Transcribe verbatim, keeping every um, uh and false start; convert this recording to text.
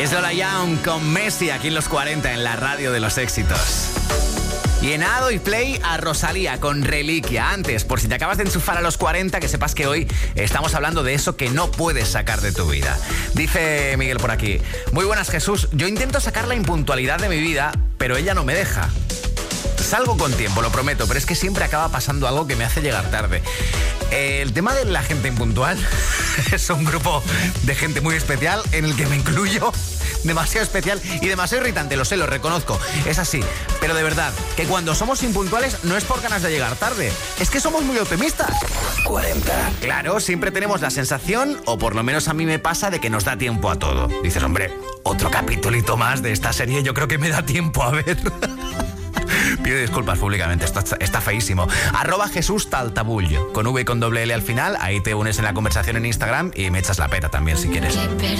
Es Lola Young con Messi aquí en los cuarenta en la radio de los éxitos. Y en Ado y Play a Rosalía con Reliquia. Antes, por si te acabas de enchufar a los cuarenta, que sepas que hoy estamos hablando de eso que no puedes sacar de tu vida. Dice Miguel por aquí: muy buenas, Jesús. Yo intento sacar la impuntualidad de mi vida, pero ella no me deja. Salgo con tiempo, lo prometo, pero es que siempre acaba pasando algo que me hace llegar tarde. El tema de la gente impuntual es un grupo de gente muy especial en el que me incluyo. Demasiado especial y demasiado irritante, lo sé, lo reconozco. Es así, pero de verdad, que cuando somos impuntuales no es por ganas de llegar tarde, es que somos muy optimistas. cuarenta. Claro, siempre tenemos la sensación, o por lo menos a mí me pasa, de que nos da tiempo a todo. Dices, hombre, otro capitulito más de esta serie, yo creo que me da tiempo a ver. Pido disculpas públicamente, esto está feísimo. Arroba Jesús Taltabullo, con V y con doble L al final. Ahí te unes en la conversación en Instagram y me echas la peta también si quieres.